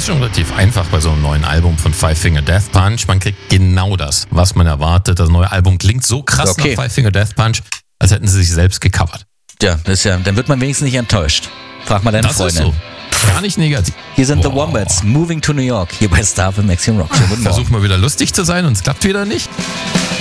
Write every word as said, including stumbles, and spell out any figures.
schon relativ einfach bei so einem neuen Album von Five Finger Death Punch. Man kriegt genau das, was man erwartet. Das neue Album klingt so krass Okay. nach Five Finger Death Punch, als hätten sie sich selbst gecovert. Ja, das ist ja, dann wird man wenigstens nicht enttäuscht. Frag mal deine Das Freundin. ist so. Gar nicht negativ. Hier sind The Boah. Wombats, Moving to New York, hier bei Star für Maximum Rock. Schönen guten Morgen. Versuch mal wieder lustig zu sein und es klappt wieder nicht.